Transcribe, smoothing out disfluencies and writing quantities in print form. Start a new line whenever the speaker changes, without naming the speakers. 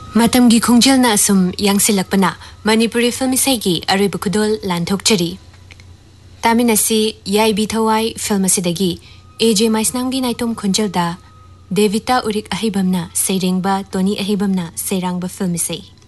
Matamgi khongjel asum yangsilakpana Manipuri film isaigi aroiba khudol lanthokchari. Taminasi Yaibi Thawai film asidagi AJ Maisnamgi naitom khonjelda Devita Urik ahibamna seirengba Tony ahibamna seirangba film isai.